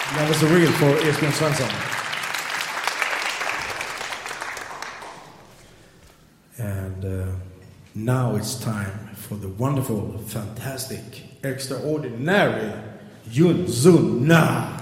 That was a real for Esbjörn Svensson. And now it's time for the wonderful, fantastic, extraordinary Yun Zun Na.